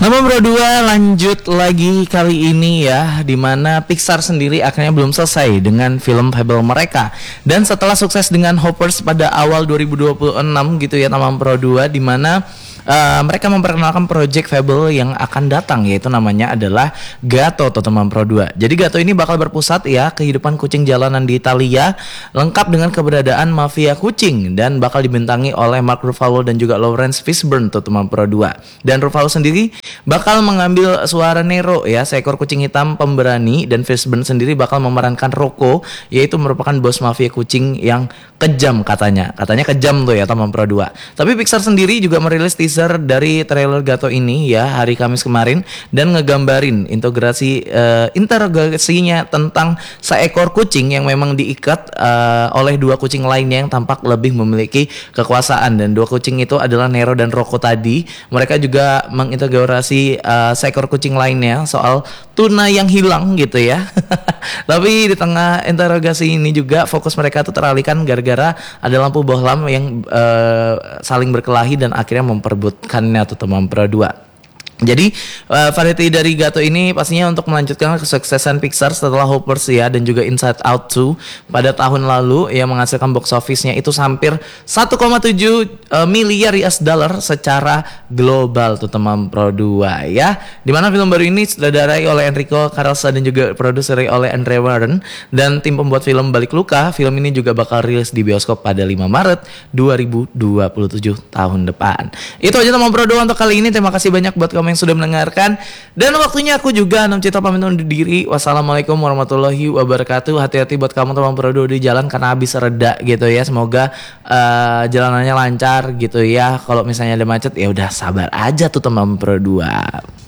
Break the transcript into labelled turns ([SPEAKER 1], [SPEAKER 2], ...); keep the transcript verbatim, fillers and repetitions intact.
[SPEAKER 1] Nomor Pro dua lanjut lagi kali ini ya, dimana Pixar sendiri akhirnya belum selesai dengan film Fable mereka. Dan setelah sukses dengan Hoppers pada awal dua ribu dua puluh enam gitu ya, Taman Pro dua, dimana Uh, mereka memperkenalkan project Fable yang akan datang, yaitu namanya adalah Gato atau Taman Pro dua. Jadi Gato ini bakal berpusat ya kehidupan kucing jalanan di Italia, lengkap dengan keberadaan mafia kucing, dan bakal dibintangi oleh Mark Ruffalo dan juga Lawrence Fishburne atau Taman Pro dua. Dan Ruffalo sendiri bakal mengambil suara Nero ya, seekor kucing hitam pemberani, dan Fishburne sendiri bakal memerankan Rocco, yaitu merupakan bos mafia kucing yang kejam katanya. Katanya kejam tuh ya Taman Pro dua. Tapi Pixar sendiri juga merilis teaser dari trailer Gato ini ya hari Kamis kemarin, dan ngegambarin integrasi uh, interogasinya tentang seekor kucing yang memang diikat uh, oleh dua kucing lainnya yang tampak lebih memiliki kekuasaan, dan dua kucing itu adalah Nero dan Rocco tadi. Mereka juga mengintegrasi uh, seekor kucing lainnya soal tuna yang hilang gitu ya. Tapi di tengah interogasi ini juga fokus mereka tuh teralihkan gara-gara ada lampu bohlam yang uh, saling berkelahi dan akhirnya memperebutkannya tuh Taman Pro dua. Jadi uh, variety dari Gato ini pastinya untuk melanjutkan kesuksesan Pixar setelah Hoppers ya, dan juga Inside Out dua pada tahun lalu yang menghasilkan box office-nya itu hampir satu koma tujuh uh, miliar U S dollar secara global tuh Taman Pro dua ya. Dimana film baru ini sutradarai oleh Enrico Carosa dan juga produseri oleh Andre Warren dan tim pembuat film Balik Luka. Film ini juga bakal rilis di bioskop pada lima Maret dua ribu dua puluh tujuh tahun depan. Itu aja Taman Pro dua untuk kali ini. Terima kasih banyak buat kamu yang sudah mendengarkan, dan waktunya aku juga Anam Citra pamit undur diri. Wassalamualaikum warahmatullahi wabarakatuh. Hati-hati buat kamu Taman Pro dua di jalan karena habis reda gitu ya. Semoga uh, jalanannya lancar gitu ya. Kalau misalnya ada macet ya udah sabar aja tuh Taman Pro dua.